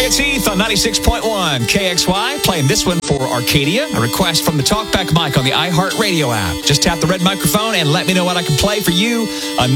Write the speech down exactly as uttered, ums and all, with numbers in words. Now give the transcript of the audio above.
It's Heath on ninety-six point one K X Y, playing this one for Arcadia, a request from the Talkback mic on the iHeartRadio app. Just tap the red microphone and let me know what I can play for you. Another